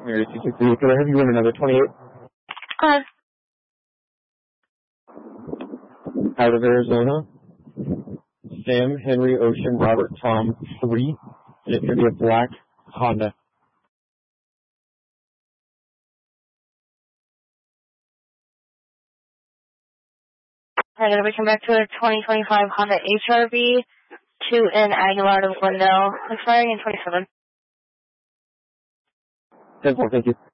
Mary 263, could I have you run another 28? Out of Arizona, Sam, Henry, Ocean, Robert, Tom, 3. And it's going to be a black Honda. I'm going to come back to a 2025 Honda HRV, 2N Aguilar to Glendale, expiring in 27. 10-4, thank you.